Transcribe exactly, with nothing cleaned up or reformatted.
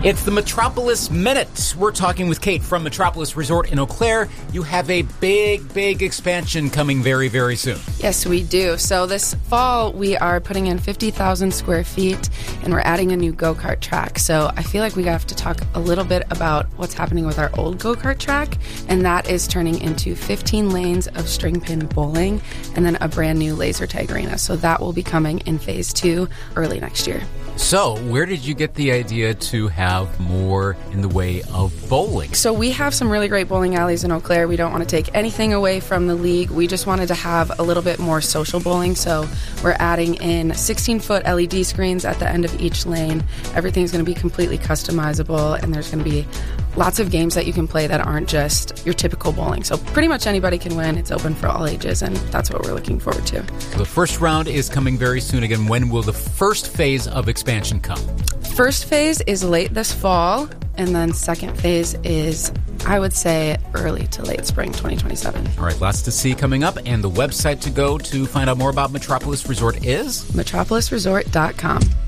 It's the Metropolis Minute. We're talking with Kate from Metropolis Resort in Eau Claire. You have a big, big expansion coming very, very soon. Yes, we do. So this fall, we are putting in fifty thousand square feet, and we're adding a new go-kart track. So I feel like we have to talk a little bit about what's happening with our old go-kart track, and that is turning into fifteen lanes of string pin bowling and then a brand new laser tag arena. So that will be coming in phase two early next year. So, where did you get the idea to have more in the way of bowling? So we have some really great bowling alleys in Eau Claire. We don't want to take anything away from the league. We just wanted to have a little bit more social bowling. So we're adding in sixteen-foot L E D screens at the end of each lane. Everything's going to be completely customizable, and there's going to be lots of games that you can play that aren't just your typical bowling. So pretty much anybody can win. It's open for all ages, and that's what we're looking forward to. So the first round is coming very soon. Again, when will the first phase of expansion come? First phase is late this fall, and then second phase is, I would say, early to late spring twenty twenty-seven. All right, lots to see coming up, and the website to go to find out more about Metropolis Resort is? metropolis resort dot com.